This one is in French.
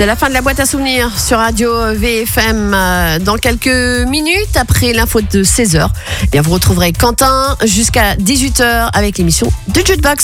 C'est la fin de la boîte à souvenirs sur Radio VFM. Dans quelques minutes, après l'info de 16h, vous retrouverez Quentin jusqu'à 18h avec l'émission de Jukebox.